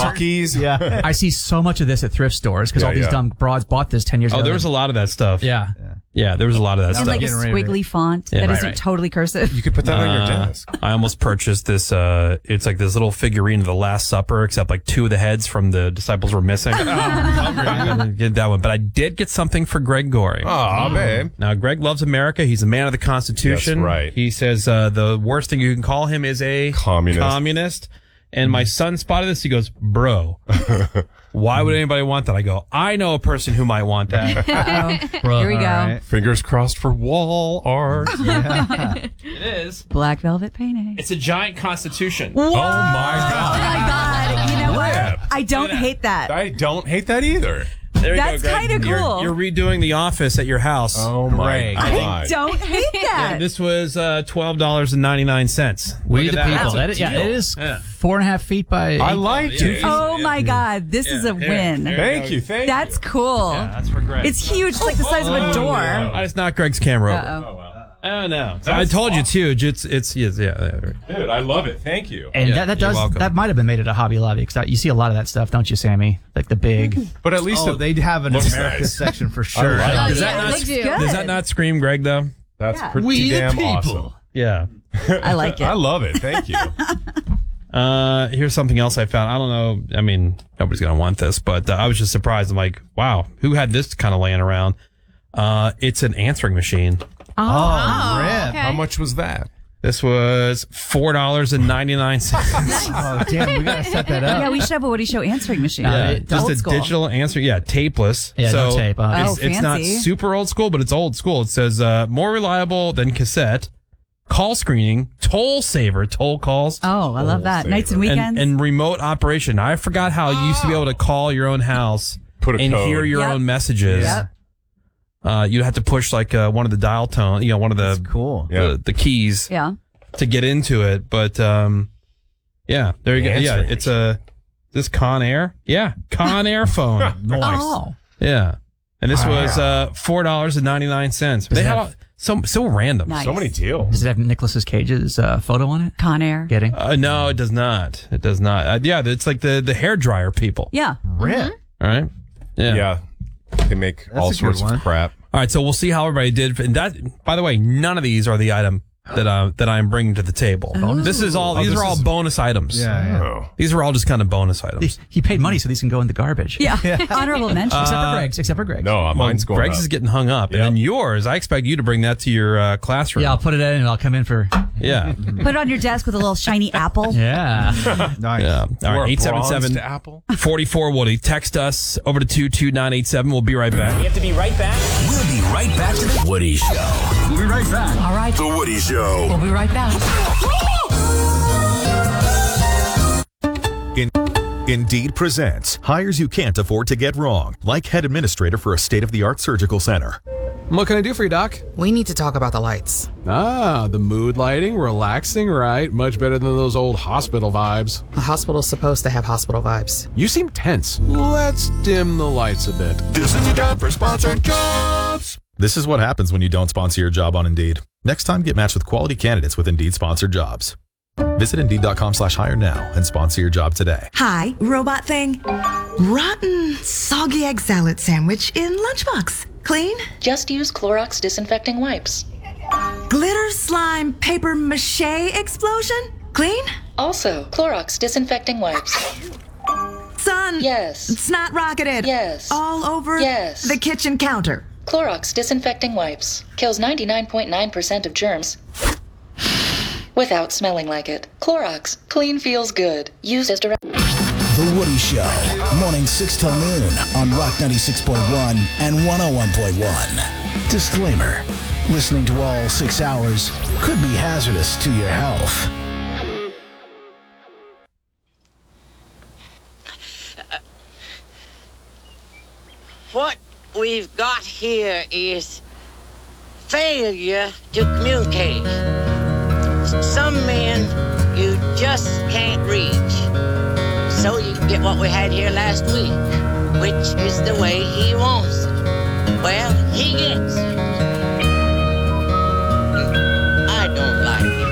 Buc-ee's. Yeah. I see so much of this at thrift stores because all these dumb broads bought this 10 years ago. Oh, there was a lot of that stuff. Yeah. Yeah, there was a lot of that And stuff. like a squiggly font that isn't totally cursive. You could put that on your desk. I almost purchased this. It's like this little figurine of the Last Supper, except like 2 of the heads from the disciples were missing. I didn't get that one, but I did get something for Greg Gorey. Oh, babe. Now, Greg loves America. He's a man of the Constitution. That's right. He says the worst thing you can call him is a communist. And my son spotted this. He goes, bro, why would anybody want that? I go, I know a person who might want that. Here we go. Right. Fingers crossed for wall art. It is. Black velvet painting. It's a giant constitution. Whoa! Oh, my God. Oh, my God. You know what? I don't hate that. I don't hate that either. There you That's go, Greg. kind of cool. You're redoing the office at your house. Oh, my Greg. God. I don't hate that. Yeah, this was $12.99. We Look the at that. people. That's a It deal. is Yeah. 4.5 feet by 8. I like it. Oh my God, this is a win. Thank you. That's cool. Yeah, that's for Greg. It's huge, it's like the size of a door. It's not Greg's camera. Uh-oh. Oh no! I told you it's huge. It's yeah. Dude, I love it. Thank you. And Yeah, that you're does welcome. that might have been made at a Hobby Lobby because you see a lot of that stuff, don't you, Sammy? Like the big. But at least they have an looks America nice. section for sure. I like Does it. that it not looks good. does that not scream Greg though? That's pretty We the damn people. awesome. Yeah. I like it. I love it. Thank you. Here's something else I found. I don't know. I mean, nobody's gonna want this, but I was just surprised. I'm like, wow, who had this kind of laying around? It's an answering machine. Rip. How much was that? This was $4.99. Oh, damn. We got to set that up. Yeah, we should have a Woody Show answering machine. Just Old a school. digital answer. Yeah, tapeless. Yeah, no tape, huh? It's not fancy. super old school, but it's old school. It says more reliable than cassette. Call screening, toll saver, toll calls. Oh, I love that. Nights and weekends. And remote operation. I forgot how you used to be able to call your own house and code. hear your Yep. own messages. Yep. You'd have to push like one of the dial tone, one of the Cool. the keys Yeah. to get into it. But yeah, there you go. Yeah, Answering it's this Conair. Yeah, Conair phone. Nice. Oh. Yeah, and this was $4.99. They had all, so random. Nice. So many deals. Does it have Nicolas Cage's photo on it? Con Air. Getting. No, it does not. It does not. Yeah, it's like the hair dryer people. Yeah. Rip. All right. Yeah. They make all a good sorts one. of crap. All right, so we'll see how everybody did. And that, by the way, none of these are the item that I'm bringing to the table. This is all. These are all bonus items. Yeah. Oh. These are all just kind of bonus items. He paid money so these can go in the garbage. Yeah. Honorable mention. Except for Greg's. No, mine's going Greg's up. is getting hung up, and then yours. I expect you to bring that to your classroom. Yeah, I'll put it in and I'll come in for. Yeah. Put it on your desk with a little shiny apple. Yeah. Nice. Yeah. All Or a right. bronzed apple. 877-44 Woody. Text us over to 22987. We'll be right back. We have to be right back. We'll be right back to the Woody Show. We'll be right back. All right. The Woody Show. We'll be right back. Indeed presents hires you can't afford to get wrong, like head administrator for a state-of-the-art surgical center. What can I do for you, Doc? We need to talk about the lights. Ah, the mood lighting, relaxing, right? Much better than those old hospital vibes. A hospital's supposed to have hospital vibes. You seem tense. Let's dim the lights a bit. This is your time for sponsored jobs. This is what happens when you don't sponsor your job on Indeed. Next time, get matched with quality candidates with Indeed sponsored jobs. Visit Indeed.com/hire now and sponsor your job today. Hi, robot thing. Rotten, soggy egg salad sandwich in lunchbox. Clean? Just use Clorox disinfecting wipes. Glitter slime paper mache explosion? Clean? Also, Clorox disinfecting wipes. Son. Yes. Snot rocketed. Yes. All over Yes. the kitchen counter. Clorox disinfecting wipes kills 99.9% of germs without smelling like it. Clorox, clean feels good. Used as direct. The Woody Show. Morning 6 till noon on Rock 96.1 and 101.1. Disclaimer. Listening to all 6 hours could be hazardous to your health. What we've got here is failure to communicate. Some men you just can't reach. So you get what we had here last week, which is the way he wants it. Well, he gets it. I don't like it.